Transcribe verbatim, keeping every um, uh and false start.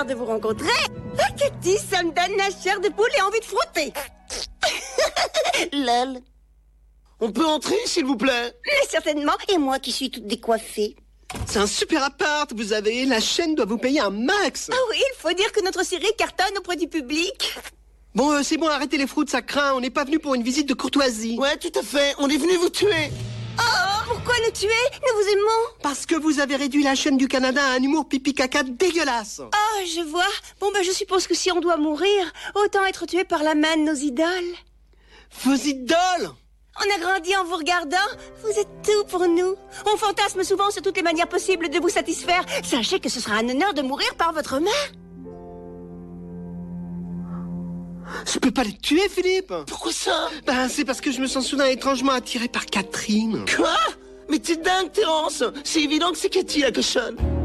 hâte de vous rencontrer. Ah, Cathy, ça me donne la chair de poule et envie de frotter. Lol. On peut entrer, s'il vous plaît? Mais certainement, et moi qui suis toute décoiffée. C'est un super appart, vous avez. La chaîne doit vous payer un max. Ah oui, il faut dire que notre série cartonne auprès du public. Bon, euh, c'est bon, arrêtez les froutes, ça craint. On n'est pas venu pour une visite de courtoisie. Ouais, tout à fait. On est venu vous tuer. Oh, pourquoi nous tuer? Nous vous aimons. Parce que vous avez réduit la chaîne du Canada à un humour pipi-caca dégueulasse. Oh, je vois. Bon, ben, je suppose que si on doit mourir, autant être tué par la main de nos idoles. Vos idoles? On a grandi en vous regardant. Vous êtes tout pour nous. On fantasme souvent sur toutes les manières possibles de vous satisfaire. Sachez que ce sera un honneur de mourir par votre main. Je peux pas les tuer, Philippe. Pourquoi ça? Ben, c'est parce que je me sens soudain étrangement attiré par Catherine. Quoi? Mais t'es dingue, Terence. C'est évident que c'est Cathy, la cochonne.